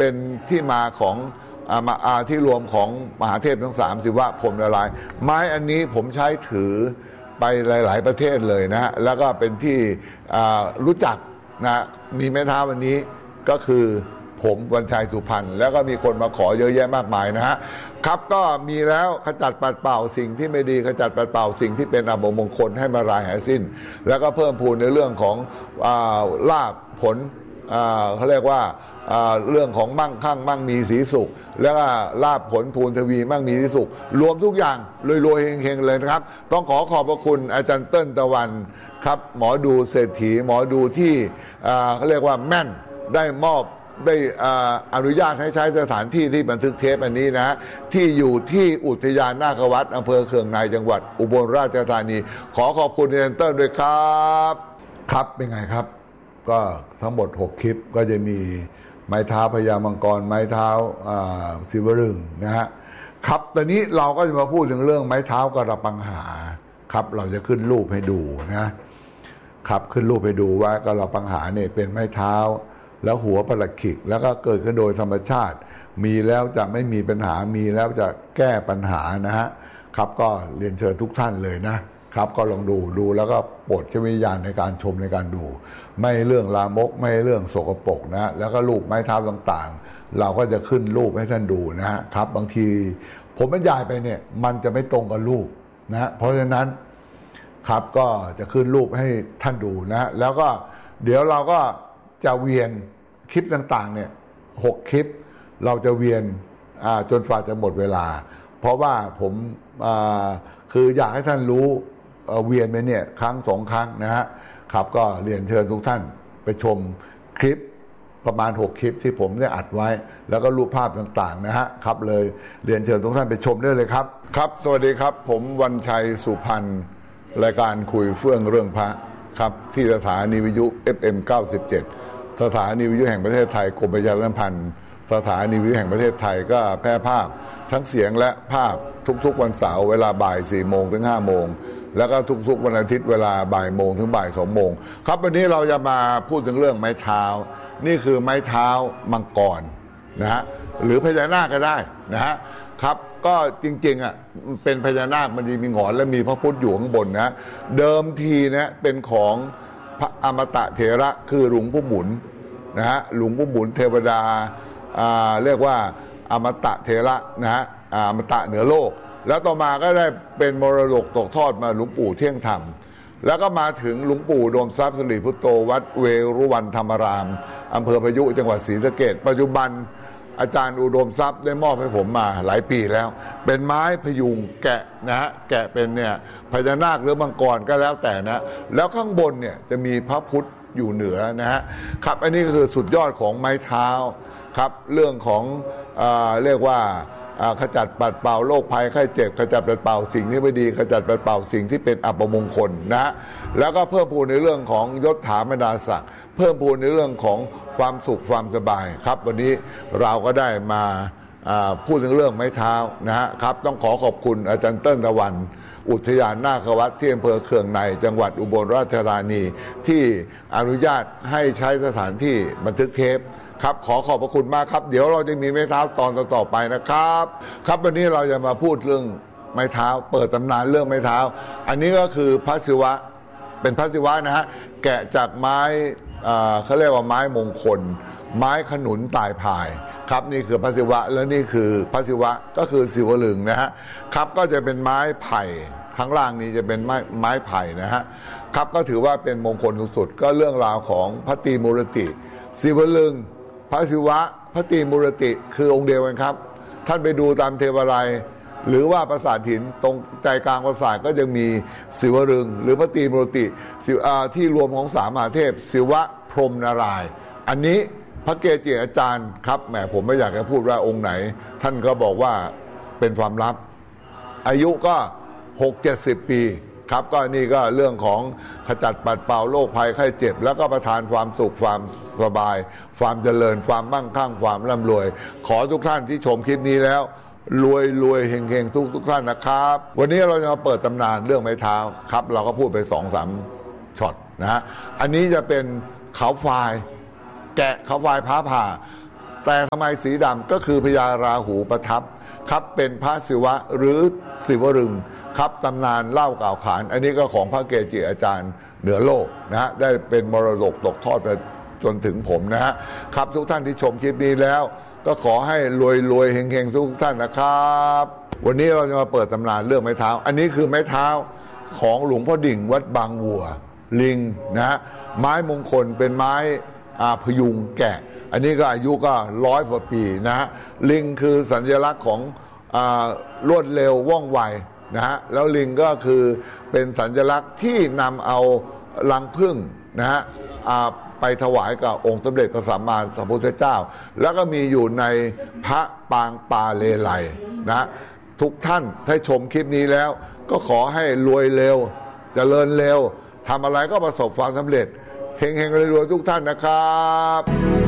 เป็นที่มาของที่รวมของมหาเทพทั้ง3ศิวะพรหมนารายณ์ไม้อันนี้ผมใช้ถือไปหลายๆประเทศเลยนะแล้วก็เป็นที่รู้จักนะมีไม้เท้าวันนี้ก็คือผมวันชัยสุพรรณแล้วก็มีคนมาขอเยอะแยะมากมายนะฮะครับก็มีแล้วขจัดปัดเป่าสิ่งที่ไม่ดีขจัดปัดเป่าสิ่งที่เป็นอัปมงคลให้มารายหายสิ้นแล้วก็เพิ่มพูนในเรื่องของลาภผลเขาเรียกว่าเรื่องของมั่งคั่งมั่งมีสีสุขแล้วก็ลาภผลพูนทวีมั่งมีสีสุขรวมทุกอย่างรวยๆเฮงๆเลยนะครับต้องขอบพระคุณอาจารย์เติ้ลตะวันครับหมอดูเศรษฐีหมอดูที่เขาเรียกว่าแม่นได้มอบได้อนุญาตให้ใช้สถานที่ที่บันทึกเทปอันนี้นะที่อยู่ที่อุทยานนาควัดอำเภอเคืองในจังหวัดอุบลราชธานีขอบคุณอาจารย์เติ้ลด้วยครับครับเป็นไงครับก็ทั้งหมด6คลิปก็จะมีไม้เท้าพญามังกรไม้เท้าศิวลึงนะฮะครับตอนนี้เราก็จะมาพูดถึงเรื่องไม้เท้ากระปังหาครับเราจะขึ้นรูปให้ดูนะครับขึ้นรูปให้ดูว่ากระปังหาเนี่ยเป็นไม้เท้าแล้วหัวประหลัดขิกแล้วก็เกิดขึ้นโดยธรรมชาติมีแล้วจะไม่มีปัญหามีแล้วจะแก้ปัญหานะฮะครับก็เรียนเชิญทุกท่านเลยนะครับก็ลองดูแล้วก็โปรดใช้วิญญาณในการชมในการดูไม่เรื่องลามกไม่เรื่องโสกปรกนะแล้วก็รูปไม้เท้าต่างๆเราก็จะขึ้นรูปให้ท่านดูนะครับบางทีผมบรรยายไปเนี่ยมันจะไม่ตรงกับรูปนะเพราะฉะนั้นครับก็จะขึ้นรูปให้ท่านดูนะแล้วก็เดี๋ยวเราก็จะเวียนคลิปต่างๆเนี่ย6คลิปเราจะเวียนจนฝ่าจะหมดเวลาเพราะว่าผมคืออยากให้ท่านรู้เวียนไปเนี่ยครั้ง2ครั้งนะฮะครับก็เรียนเชิญทุกท่านไปชมคลิปประมาณ6คลิปที่ผมได้อัดไว้แล้วก็รูปภาพต่างๆนะฮะครับเลยเรียนเชิญทุกท่านไปชมได้เลยครับครับสวัสดีครับผมวันชัยสุพรรณรายการคุยเฟื่องเรื่องพระครับที่สถานีวิทยุ FM 97สถานีวิทยุแห่งประเทศไทยกรมประชาสัมพันธ์สถานีวิทยุแห่งประเทศไทยก็แพร่ภาพทั้งเสียงและภาพทุกๆวันเสาร์เวลาบ่าย 4 โมงถึง 5 โมงแล้วก็ทุกๆวันอาทิตย์เวลาบ่ายโมงถึงบ่าย 2 โมงครับวันนี้เราจะมาพูดถึงเรื่องไม้เท้านี่คือไม้เท้ามังกรนะฮะหรือพญานาคก็ได้นะฮะครับก็จริงๆอ่ะเป็นพญานาคมันมีหงอนและมีพระพุทธอยู่ข้างบนนะเดิมทีนะเป็นของพระอมตะเถระคือหลวงปู่หมุนนะฮะหลวงปู่หมุนเทวดาเรียกว่าอมตะเถระนะฮะอมตะเหนือโลกแล้วต่อมาก็ได้เป็นมรดกตกทอดมาหลวงปู่เที่ยงธรรมแล้วก็มาถึงหลวงปู่โดมทรัพย์สิริพุทโธวัดเวรุวันธรรมรามอำเภอพายุจังหวัดศรีสะเกษปัจจุบันอาจารย์อุดมทรัพย์ได้มอบให้ผมมาหลายปีแล้วเป็นไม้พยุงแกะนะฮะแกะเป็นเนี่ยพญานาคหรือมังกรก็แล้วแต่นะแล้วข้างบนเนี่ยจะมีพระพุทธอยู่เหนือนะฮะครับอันนี้ก็คือสุดยอดของไม้เท้าครับเรื่องของเรียกว่าขจัดปัดเป่าโรคภัยไข้เจ็บขจัดปัดเป่าสิ่งที่ไม่ดีขจัดปัดเป่าสิ่งที่เป็นอัปมงคลนะแล้วก็เพิ่มพูนในเรื่องของยศถาบรรดาศักดิ์เพิ่มพูนในเรื่องของความสุขความสบายครับวันนี้เราก็ได้มาพูดถึงเรื่องไม้เท้านะฮะครับต้องขอบคุณอาจารย์เติ้ลตะวันอุทยานนาควัดที่อำเภอเคืองในจังหวัดอุบลราชธานีที่อนุญาตให้ใช้สถานที่บันทึกเทปครับขอบพระคุณมากครับเดี๋ยวเราจะมีไม้เท้าตอนต่อไปนะครับครับวันนี้เราจะมาพูดเรื่องไม้เท้าเปิดตำนานเรื่องไม้เท้าอันนี้ก็คือพระศิวะเป็นพระศิวะนะฮะแกะจากไม้เขาเรียกว่าไม้มงคลไม้ขนุนตายพายครับนี่คือพระศิวะและนี่คือพระศิวะก็คือศิวลึงนะฮะครับก็จะเป็นไม้ไผ่ข้างล่างนี้จะเป็นไม้ไผ่นะฮะครับก็ถือว่าเป็นมงคลสุดๆก็เรื่องราวของพระตรีมูรติศิวลึงพระศิวะพระตรีมูรติคือองค์เดียวกันครับท่านไปดูตามเทวาลัยหรือว่าปราสาทหินตรงใจกลางปราสาทก็จะมีศิวลึงหรือพระตรีมูรติที่รวมของสามมหาเทพศิวะพรหมนารายณ์อันนี้พระเกจิอาจารย์ครับแหมผมไม่อยากจะพูดว่าองค์ไหนท่านก็บอกว่าเป็นความลับอายุก็ 60-70 ปีครับก็นี่ก็เรื่องของขจัดปัดเป่าโรคภัยไข้เจ็บแล้วก็ประทานความสุขความสบายความเจริญความมั่งคั่งความร่ำรวยขอทุกท่านที่ชมคลิปนี้แล้วรวยเฮงทุกท่านนะครับวันนี้เราจะมาเปิดตำนานเรื่องไม้เท้าครับเราก็พูดไป 2-3 ช็อตนะฮะอันนี้จะเป็นเขาควายแกะเขาควายพ้าผ่าแต่ทำไมสีดำก็คือพญาราหูประทับครับเป็นพระศิวะหรือศิวรึงครับตำนานเล่ากล่าวขานอันนี้ก็ของพระเกจิอาจารย์เหนือโลกนะฮะได้เป็นมรดกตกทอดไปจนถึงผมนะฮะครับทุกท่านที่ชมคลิปนี้แล้วก็ขอให้รวยเฮงๆทุกท่านนะครับวันนี้เราจะมาเปิดตำนานเรื่องไม้เท้าอันนี้คือไม้เท้าของหลวงพ่อดิ่งวัดบางวัวลิงนะฮะไม้มงคลเป็นไม้พยุงแกะอันนี้ก็อายุก็100 กว่าปีนะฮะลิงคือสัญลักษณ์ของรวดเร็วว่องไวนะฮะแล้วลิงก็คือเป็นสัญลักษณ์ที่นำเอารังผึ้งนะฮะไปถวายกับองค์สมเด็จพระสัมมาสัมพุทธเจ้าแล้วก็มีอยู่ในพระปางปาเลไลนะทุกท่านถ้าชมคลิปนี้แล้วก็ขอให้รวยเร็วเจริญเร็วทำอะไรก็ประสบความสำเร็จเฮงๆรวยๆทุกท่านนะครับ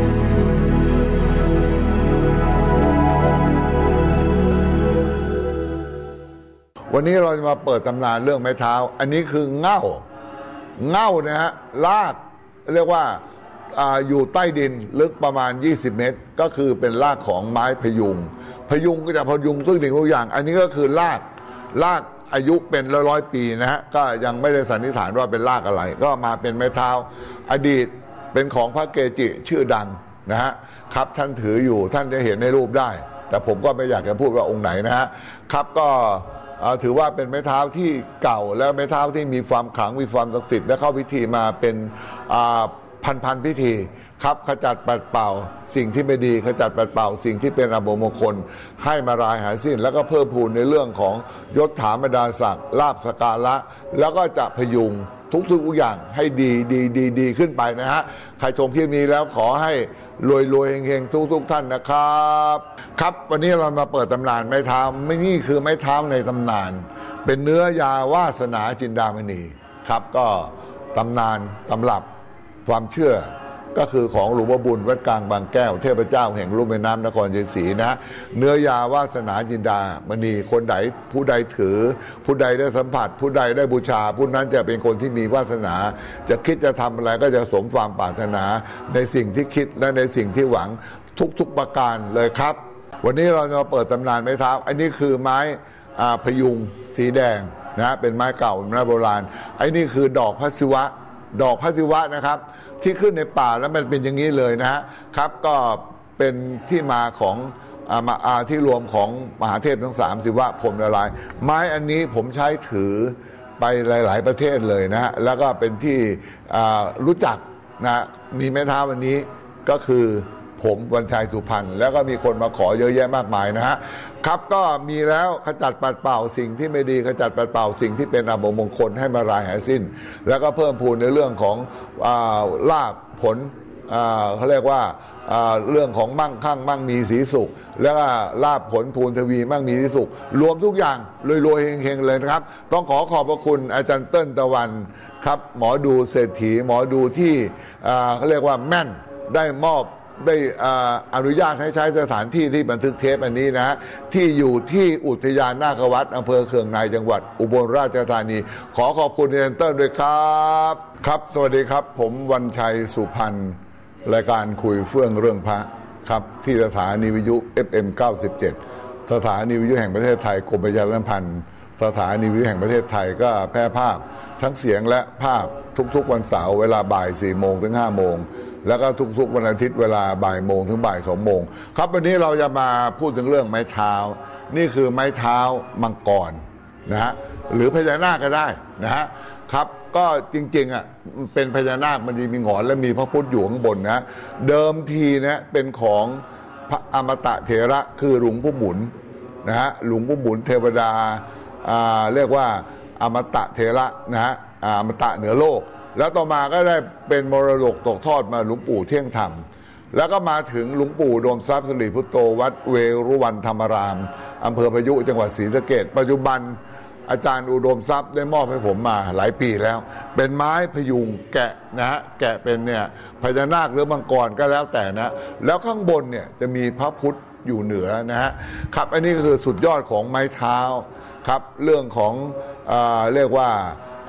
วันนี้เราจะมาเปิดตำนานเรื่องไม้เท้าอันนี้คือเง่านะฮะลากเรียกว่าอยู่ใต้ดินลึกประมาณ20 เมตรก็คือเป็นรากของไม้พยุงก็จะพยุงทุกสิ่งทุกอย่างอันนี้ก็คือรากอายุเป็นร้อยปีนะฮะก็ยังไม่ได้สันนิษฐานว่าเป็นรากอะไรก็มาเป็นไม้เท้าอดีตเป็นของพระเกจิชื่อดังนะฮะครับท่านถืออยู่ท่านจะเห็นในรูปได้แต่ผมก็ไม่อยากจะพูดว่าองค์ไหนนะฮะครับก็ถือว่าเป็นไม้เท้าที่เก่าแล้วไม้เท้าที่มีความขลังมีความศักดิ์สิทธิ์และเข้าพิธีมาเป็นพันพิธีครับขจัดปัดเป่าสิ่งที่ไม่ดีขจัดปัดเป่าสิ่งที่เป็นอัปมงคลให้มารายหายสิ้นแล้วก็เพิ่มพูนในเรื่องของยศถาบรรดาศักดิ์ลาภสการะแล้วก็จะพยุงทุกอย่างให้ดีขึ้นไปนะฮะใครชมคลิปนี้แล้วขอให้รวยเฮงๆทุกท่านนะครับครับวันนี้เรามาเปิดตำนานไม้เท้าไม่นี่คือไม้เท้าในตำนานเป็นเนื้อยาวาสนาจินดามณีครับก็ตำนานตำรับความเชื่อก็คือของหลวงพ่อบุญวัดกลางบางแก้วเทพเจ้าแห่งลุ่มแม่น้ำนครชัยศรีนะเนื้อยาวาสนาจินดามณีคนใดผู้ใดถือผู้ใดได้สัมผัสผู้ใดได้บูชาผู้นั้นจะเป็นคนที่มีวาสนาจะคิดจะทำอะไรก็จะสมความปรารถนาในสิ่งที่คิดและในสิ่งที่หวังทุกประการเลยครับวันนี้เราจะมาเปิดตำนานไม้เท้าอันนี้คือไม้พยุงสีแดงนะเป็นไม้เก่าไม้โบราณไอ้นี่คือดอกพระศิวะนะครับที่ขึ้นในป่าแล้วมันเป็นอย่างนี้เลยนะฮะครับก็เป็นที่มาของที่รวมของมหาเทพทั้ง3ศิวะพรหมละลายไม้อันนี้ผมใช้ถือไปหลายๆประเทศเลยนะฮะแล้วก็เป็นที่รู้จักนะมีไม้เท้าวันนี้ก็คือผมวันชัยสุพรรณแล้วก็มีคนมาขอเยอะแยะมากมายนะฮะครับก็มีแล้วขจัดปัดเป่าสิ่งที่ไม่ดีขจัดปัดเป่าสิ่งที่เป็นอัปมงคลให้มารายหายสิ้นแล้วก็เพิ่มพูนในเรื่องของลาภผลเขาเรียกว่าเรื่องของมั่งคั่งมั่งมีสีสุขแล้วก็ลาภผลพูนทวีมั่งมีสีสุขรวมทุกอย่างรวยเฮงๆเลยนะครับต้องขอบพระคุณอาจารย์เติ้ลตะวันครับหมอดูเศรษฐีหมอดูที่เขาเรียกว่าแม่นได้มอบได้อนุญาตให้ใช้สถานที่ที่บันทึกเทปอันนี้นะที่อยู่ที่อุทยานนาควัดอำเภอเคืองในจังหวัดอุบลราชธานีขอบคุณเอนเตอร์ด้วยครับครับสวัสดีครับผมวันชัยสุพรรณรายการคุยเฟื่องเรื่องพระครับที่สถานีวิทยุ FM 97สถานีวิทยุแห่งประเทศไทยกรมประชาสัมพันธ์สถานีวิทยุแห่งประเทศไทยก็แพร่ภาพทั้งเสียงและภาพทุกๆวันเสาร์เวลาบ่าย 4 โมงถึง 5 โมงแล้วก็ทุกๆวันอาทิตย์เวลาบ่ายโมงถึงบ่าย 2 โมงครับวันนี้เราจะมาพูดถึงเรื่องไม้เท้านี่คือไม้เท้ามังกรนะฮะหรือพญานาคก็ได้นะฮะครับก็จริงๆอ่ะเป็นพญานาคมันมีหงอนและมีพระพุทธอยู่ข้างบนนะเดิมทีนะเป็นของพระอมตะเถระคือหลวงปู่หมุนนะฮะหลวงปู่หมุนเทวดาเรียกว่าอมตะเถระนะฮะอมตะเหนือโลกแล้วต่อมาก็ได้เป็นมรดกตกทอดมาหลวงปู่เที่ยงธรรมแล้วก็มาถึงหลวงปู่โดมทรัพย์สิริพุทโธวัดเวรุวันธรรมารามอำเภอพายุจังหวัดศรีสะเกษปัจจุบันอาจารย์อุดมทรัพย์ได้มอบให้ผมมาหลายปีแล้วเป็นไม้พยุงแกะนะฮะแกะเป็นเนี่ยพญานาคหรือมังกรก็แล้วแต่นะแล้วข้างบนเนี่ยจะมีพระพุทธอยู่เหนือนะฮะครับอันนี้ก็คือสุดยอดของไม้เท้าครับเรื่องของเรียกว่า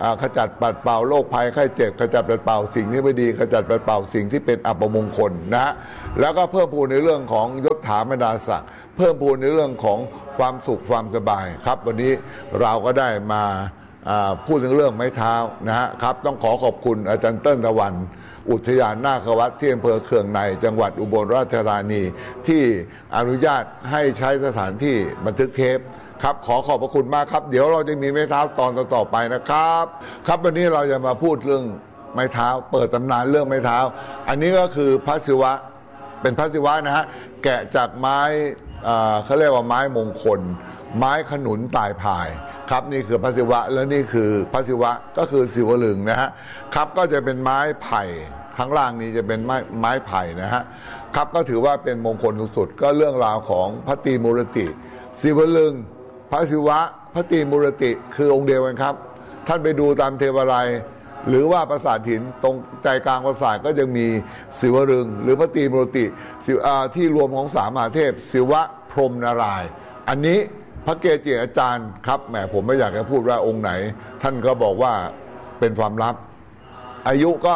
ขจัดปัดเป่าโรคภัยไข้เจ็บขจัดปัดเป่าสิ่งที่ไม่ดีขจัดปัดเป่าสิ่งที่เป็นอัปมงคลนะฮะแล้วก็เพิ่มพูนในเรื่องของยศถาบรรดาศักดิ์เพิ่มพูนในเรื่องของความสุขความสบายครับวันนี้เราก็ได้มาพูดถึงเรื่องไม้เท้านะฮะครับต้องขอบคุณอาจารย์เติ้ลตะวันอุทยานนาควัดที่อำเภอเคืองในจังหวัดอุบลราชธานีที่อนุญาตให้ใช้สถานที่บันทึกเทปครับขอบพระคุณมากครับเดี๋ยวเราจะมีไม้เท้าตอนต่อไปนะครับครับวันนี้เราจะมาพูดเรื่องไม้เท้าเปิดตำนานเรื่องไม้เท้าอันนี้ก็คือพระศิวะเป็นพระศิวะนะฮะแกะจากไม้เขาเรียกว่าไม้มงคลไม้ขนุนตายพายครับนี่คือพระศิวะและนี่คือพระศิวะก็คือศิวลึงนะฮะครับก็จะเป็นไม้ไผ่ข้างล่างนี้จะเป็นไม้ไผ่นะฮะครับก็ถือว่าเป็นมงคลสุดๆก็เรื่องราวของพระตรีมูรติศิวลึงพระศิวะพระตรีมูรติคือองค์เดียวกันครับท่านไปดูตามเทวาลัยหรือว่าปราสาทหินตรงใจกลางปราสาทก็ยังมีศิวลึงหรือพระตรีมูรติที่รวมของสามมหาเทพศิวะพรหมนารายณ์อันนี้พระเกจิอาจารย์ครับแหมผมไม่อยากจะพูดว่าองค์ไหนท่านก็บอกว่าเป็นความลับอายุก็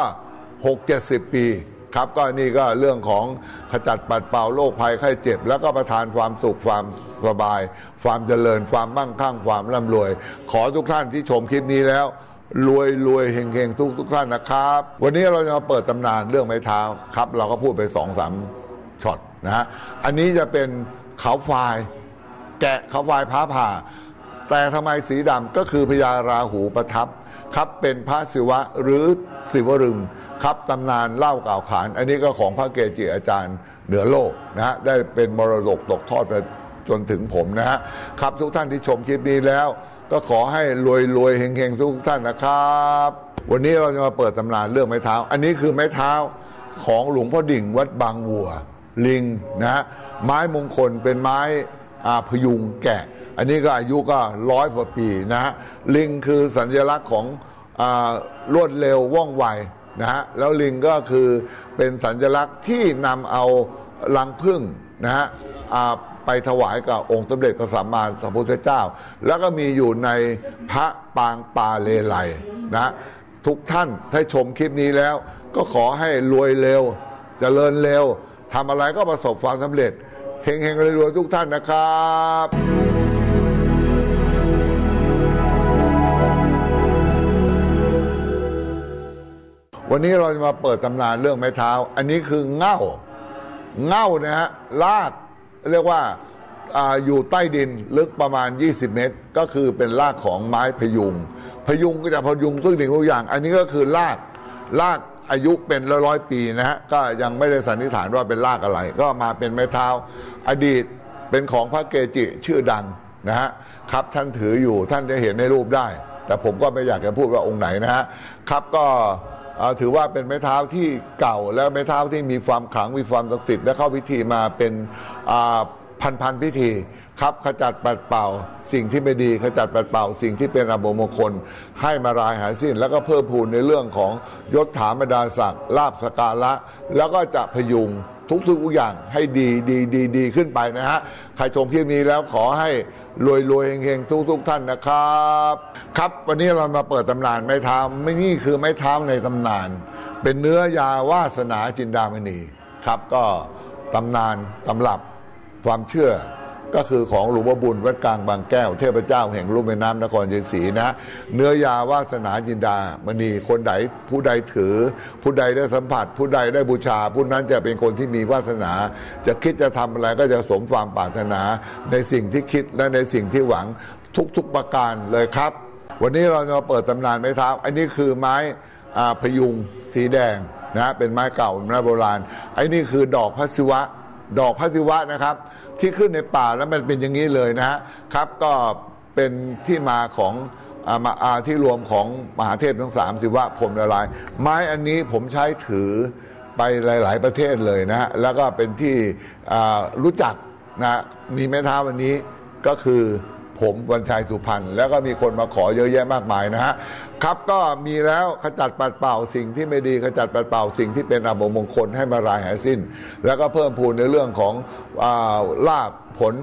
60-70 ปีครับก็นี่ก็เรื่องของขจัดปัดเป่าโรคภัยไข้เจ็บแล้วก็ประทานความสุขความสบายความเจริญความมั่งคั่งความร่ำรวยขอทุกท่านที่ชมคลิปนี้แล้วรวยเฮงทุกท่านนะครับวันนี้เราจะมาเปิดตำนานเรื่องไม้เท้าครับเราก็พูดไป2-3 ช็อตนะฮะอันนี้จะเป็นเขาไฟแกะเขาไฟพ้าผ่าแต่ทำไมสีดำก็คือพญาราหูประทับครับเป็นพระศิวะหรือศิวลึงครับตำนานเล่ากล่าวขานอันนี้ก็ของพระเกจิอาจารย์เหนือโลกนะฮะได้เป็นมรดกตกทอดไปจนถึงผมนะฮะครับทุกท่านที่ชมคลิปนี้แล้วก็ขอให้รวยเฮงทุกท่านนะครับวันนี้เราจะมาเปิดตำนานเรื่องไม้เท้าอันนี้คือไม้เท้าของหลวงพ่อดิ่งวัดบางวัวลิงนะฮะไม้มงคลเป็นไม้พยุงแกะอันนี้ก็อายุก็100 กว่าปีนะฮะลิงคือสัญลักษณ์ของรวดเร็วว่องไวนะฮะแล้วลิงก็คือเป็นสัญลักษณ์ที่นำเอารังผึ้งนะฮะไปถวายกับองค์สมเด็จพระสัมมาสัมพุทธเจ้าแล้วก็มีอยู่ในพระปางปาเลไลนะทุกท่านถ้าชมคลิปนี้แล้วก็ขอให้รวยเร็วเจริญเร็วทำอะไรก็ประสบความสำเร็จเฮงรวยทุกท่านนะครับวันนี้เราจะมาเปิดตำนานเรื่องไม้เท้าอันนี้คือเง่านะฮะลากเรียกว่าอยู่ใต้ดินลึกประมาณ20 เมตรก็คือเป็นรากของไม้พยุงก็จะพยุงทุกสิ่งทุกอย่างอันนี้ก็คือรากอายุเป็นร้อยปีนะฮะก็ยังไม่ได้สันนิษฐานว่าเป็นรากอะไรก็มาเป็นไม้เท้าอดีตเป็นของพระเกจิชื่อดังนะฮะครับท่านถืออยู่ท่านจะเห็นในรูปได้แต่ผมก็ไม่อยากจะพูดว่าองค์ไหนนะฮะครับก็ถือว่าเป็นไม้เท้าที่เก่าและไม้เท้าที่มีความขลังมีความศักดิ์สิทธิ์และเข้าพิธีมาเป็นพันพิธีครับขจัดปัดเป่าสิ่งที่ไม่ดีขจัดปัดเป่าสิ่งที่เป็นอัปมงคลให้มารายหายสิ้นแล้วก็เพิ่มพูนในเรื่องของยศถาบรรดาศักดิ์ลาภสการะแล้วก็จะพยุงทุกอย่างให้ดีขึ้นไปนะฮะใครชมคลิปนี้แล้วขอให้รวยเฮงทุกท่านนะครับครับวันนี้เรามาเปิดตำนานไม้เท้าไม่นี่คือไม้เท้าในตำนานเป็นเนื้อยาวาสนาจินดามณีครับก็ตำนานตำรับความเชื่อก็คือของหลวงพ่อบุญวัดกลางบางแก้วเทพเจ้าแห่งลุ่มแม่น้ำนครชัยศรีนะเนื้อยาวาสนาจินดามณีคนใดผู้ใดถือผู้ใดได้สัมผัสผู้ใดได้บูชาผู้นั้นจะเป็นคนที่มีวาสนาจะคิดจะทำอะไรก็จะสมความปรารถนาในสิ่งที่คิดและในสิ่งที่หวังทุกประการเลยครับวันนี้เราจะมาเปิดตำนานไม้เท้าอันนี้คือไม้พยุงสีแดงนะเป็นไม้เก่าไม้โบราณไอ้นี่คือดอกพระศิวะนะครับที่ขึ้นในป่าแล้วมันเป็นอย่างนี้เลยนะครับก็เป็นที่มาของที่รวมของมหาเทพทั้ง3ศิวะพรหมนารายณ์ไม้อันนี้ผมใช้ถือไปหลายๆประเทศเลยนะฮะแล้วก็เป็นที่รู้จักนะมีไม้เท้าวันนี้ก็คือผมวันชัยสุพรรณแล้วก็มีคนมาขอเยอะแยะมากมายนะฮะครับก็มีแล้วขจัดปัดเป่าสิ่งที่ไม่ดีขจัดปัดเป่าสิ่งที่เป็นอัปมงคลให้มารายหายสิ้นแล้วก็เพิ่มพูนในเรื่องของลาภผล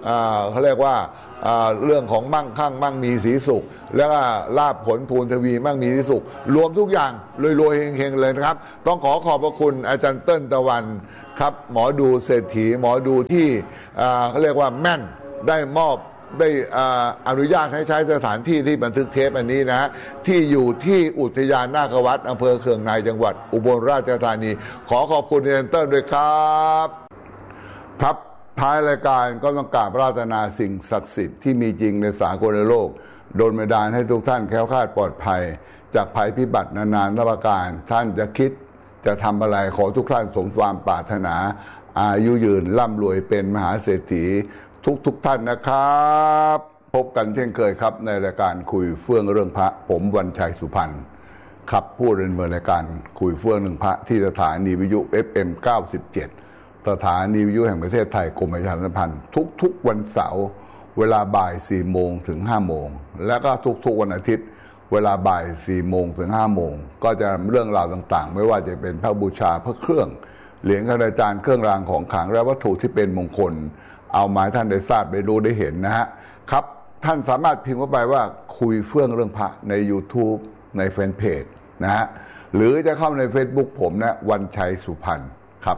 เขาเรียกว่าเรื่องของมั่งคั่งมั่งมีสีสุขแล้วก็ลาภผลภูนทวีมั่งมีสีสุขรวมทุกอย่างรวยๆเฮงๆเลยนะครับต้องขอบพระคุณอาจารย์เติ้ลตะวันครับหมอดูเศรษฐีหมอดูที่เขาเรียกว่าแม่นได้มอบได้อนุญาตให้ใช้สถานที่ที่บันทึกเทปอันนี้นะที่อยู่ที่อุทยานนาควัดอำเภอเคืองในจังหวัดอุบลราชธานีขอบคุณอาจารย์เติ้ลด้วยครับครับท้ายรายการก็ต้องกราบปรารถนาสิ่งศักดิ์สิทธิ์ที่มีจริงในสากลโลกโดนบันดาลให้ทุกท่านแคล้วคลาดปลอดภัยจากภัยพิบัตินานานาประการท่านจะคิดจะทำอะไรขอทุกท่านสมความปรารถนาอายุยืนร่ำรวยเป็นมหาเศรษฐีทุกท่านนะครับพบกันเช่นเคยครับในรายการคุยเฟื่องเรื่องพระผมวันชัยสุพรรณครับผู้ดำเนินรายการคุยเฟื่องเรื่องพระที่สถานีวิทยุ FM 97สถานีวิทยุแห่งประเทศไทยกรมประชาสัมพันธ์ทุกวันเสาร์เวลาบ่าย 4 โมงถึง 5 โมงและก็ทุกวันอาทิตย์เวลาบ่าย 4 โมงถึง 5 โมงก็จะเรื่องราวต่างๆไม่ว่าจะเป็นพระบูชาพระเครื่องเหรียญกระจานเครื่องรางของขลังและวัตถุที่เป็นมงคลเอามาท่านได้ทราบได้รู้ได้เห็นนะฮะครับท่านสามารถพิมพ์เข้าไปว่าคุยเฟื่องเรื่องพระใน YouTube ในแฟนเพจนะฮะหรือจะเข้าใน Facebook ผมนะวันชัยสุพรรณครับ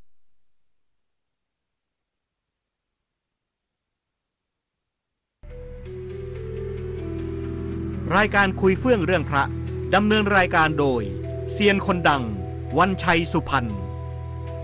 รายการคุยเฟื่องเรื่องพระดำเนินรายการโดยเซียนคนดังวันชัยสุพรรณ